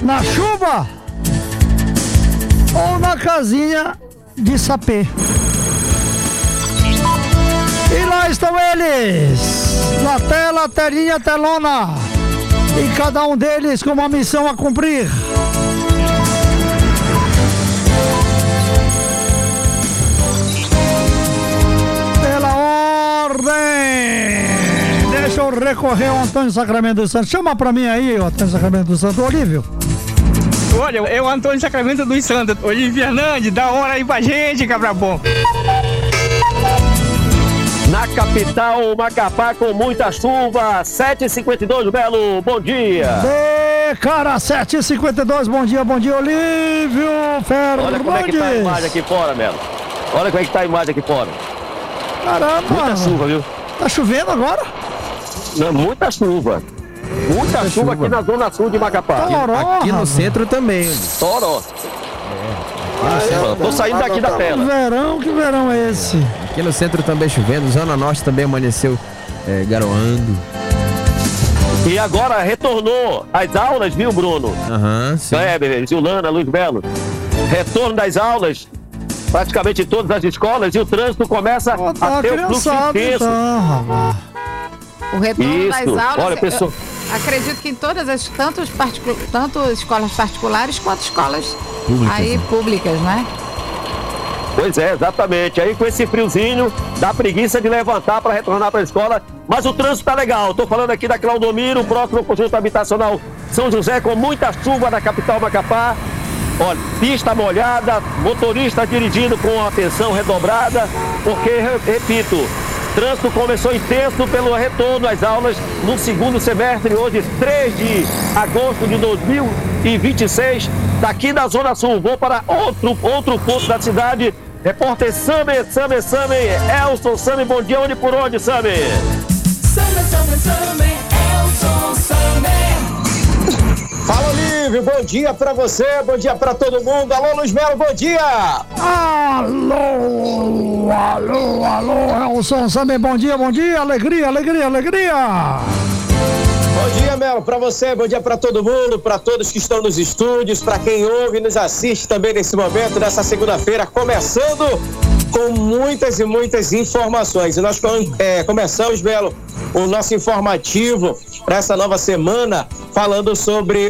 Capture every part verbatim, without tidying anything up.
Na chuva ou na casinha de sapê. E lá estão eles, na tela, telinha, telona, e cada um deles com uma missão a cumprir. Pela ordem, deixa eu recorrer ao Antônio Sacramento dos Santos. Chama pra mim aí, o Antônio Sacramento dos Santos. Olívio. Olha, é o Antônio Sacramento dos Santos. Olívio Fernandes, dá hora aí pra gente, cabra bom. Na capital, Macapá com muita chuva, sete e cinquenta e dois, Belo, bom dia. Bê, cara, sete e cinquenta e dois, bom dia, bom dia, Olívio Fernandes. Olha como é que tá a imagem aqui fora, Belo. Olha como é que tá a imagem aqui fora. Caramba. Muita chuva, viu? Tá chovendo agora? Não, muita chuva. Muita, muita chuva, chuva aqui na zona sul de Macapá. Toró, aqui no centro também. Toró. Ah, tô saindo daqui da tela. Que verão, que verão é esse? Aqui no centro também chovendo, Zona Norte também amanheceu é, garoando. E agora retornou às aulas, viu, Bruno? Aham, uhum, sim. Kleber, Gilana, Luiz Belo. Retorno das aulas, praticamente em todas as escolas, e o trânsito começa oh, tá a ter o fluxo intenso. Então, o retorno Isso. das aulas, olha, pessoal... acredito que em todas as, tanto, particu... tanto escolas particulares quanto escolas públicas, aí, públicas, né? Pois é, exatamente. Aí com esse friozinho, dá preguiça de levantar para retornar para a escola, mas o trânsito tá legal. Tô falando aqui da Claudomiro, próximo ao conjunto habitacional São José, com muita chuva da capital Macapá. Olha, pista molhada, motorista dirigindo com atenção redobrada, porque, repito, trânsito começou intenso pelo retorno às aulas no segundo semestre, hoje, três de agosto de dois mil e vinte e seis, daqui da Zona Sul. Vou para outro, outro ponto da cidade. Repórter Sami, Sami, Sami, Elson, Sami, bom dia, onde por onde, Sami? Sami, Sami, Sami, Elson, Sami. Fala, Olívio, bom dia pra você, bom dia pra todo mundo. Alô, Luiz Melo, bom dia. Alô, alô, alô, Elson, Sami, bom dia, bom dia, alegria, alegria, alegria. Bom dia, Melo, pra você, bom dia pra todo mundo, pra todos que estão nos estúdios, pra quem ouve e nos assiste também nesse momento, nessa segunda-feira, começando com muitas e muitas informações. E nós é, começamos, Melo, o nosso informativo para essa nova semana, falando sobre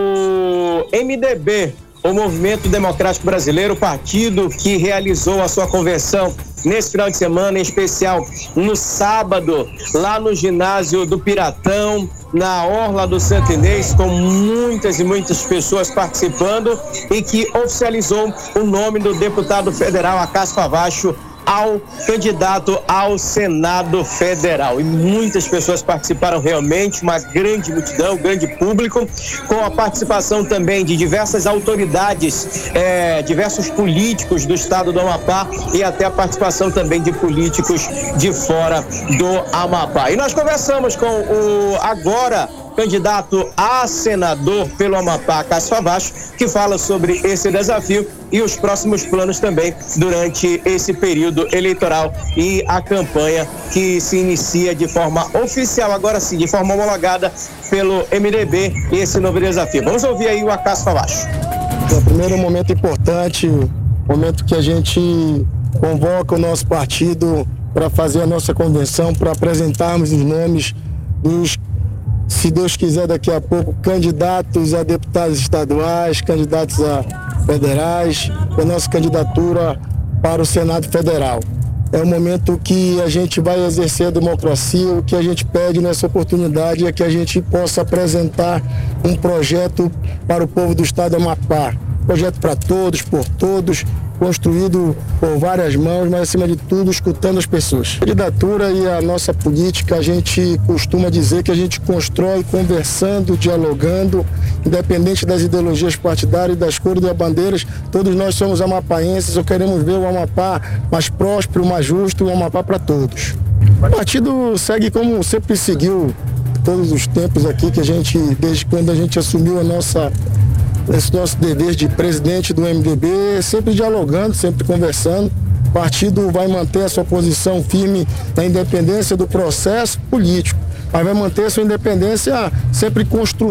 o M D B, o Movimento Democrático Brasileiro, o partido que realizou a sua convenção nesse final de semana, em especial no sábado, lá no ginásio do Piratão, na Orla do Santo Inês, com muitas e muitas pessoas participando, e que oficializou o nome do deputado federal Acácio Favacho ao candidato ao Senado Federal. E muitas pessoas participaram realmente, uma grande multidão, um grande público, com a participação também de diversas autoridades, é, diversos políticos do estado do Amapá e até a participação também de políticos de fora do Amapá. E nós conversamos com o agora candidato a senador pelo Amapá, Acácio Favacho, que fala sobre esse desafio e os próximos planos também durante esse período eleitoral e a campanha que se inicia de forma oficial, agora sim, de forma homologada pelo M D B, e esse novo desafio. Vamos ouvir aí o Acácio Favacho. É, primeiro, um momento importante, momento que a gente convoca o nosso partido para fazer a nossa convenção, para apresentarmos os nomes dos, se Deus quiser, daqui a pouco, candidatos a deputados estaduais, candidatos a federais, a nossa candidatura para o Senado Federal. É um momento que a gente vai exercer a democracia. O que a gente pede nessa oportunidade é que a gente possa apresentar um projeto para o povo do estado do Amapá. Projeto para todos, por todos, construído por várias mãos, mas acima de tudo escutando as pessoas. A candidatura e a nossa política, a gente costuma dizer que a gente constrói conversando, dialogando, independente das ideologias partidárias, das cores e das bandeiras. Todos nós somos amapaenses, ou queremos ver o Amapá mais próspero, mais justo, o Amapá para todos. O partido segue como sempre seguiu todos os tempos aqui, que a gente, desde quando a gente assumiu a nossa esse nosso dever de presidente do M D B, sempre dialogando, sempre conversando. O partido vai manter a sua posição firme na independência do processo político, mas vai manter a sua independência sempre construindo.